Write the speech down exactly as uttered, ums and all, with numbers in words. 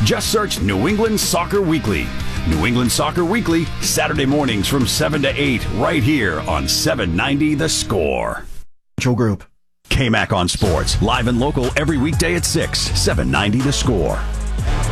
Just search New England Soccer Weekly. New England Soccer Weekly, Saturday mornings from seven to eight, right here on seven ninety The Score. Group. K-Mac on Sports, live and local every weekday at six, seven ninety The Score.